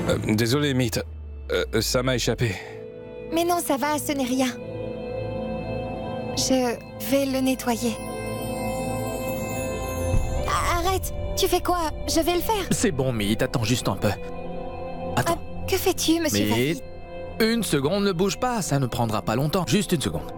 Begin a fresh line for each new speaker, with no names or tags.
Désolé, Mythe. Ça m'a échappé.
Mais non, ça va, ce n'est rien. Je vais le nettoyer. Arrête! Tu fais quoi? Je vais le faire.
C'est bon, Mythe, attends juste un peu. Attends.
Que fais-tu, monsieur
Mais
Farid?
une seconde, ne bouge pas, ça ne prendra pas longtemps. Juste une seconde.